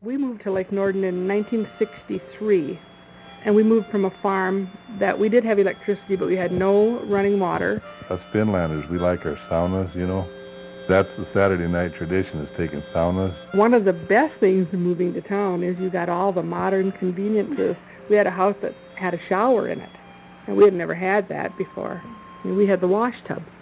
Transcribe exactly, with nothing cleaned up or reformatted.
We moved to Lake Norden in nineteen sixty-three, and we moved from a farm that we did have electricity, but we had no running water. Us Finlanders, we like our saunas, you know. That's the Saturday night tradition, is taking saunas. One of the best things of moving to town is you got all the modern conveniences. We had a house that had a shower in it, and we had never had that before. I mean, we had the wash tub.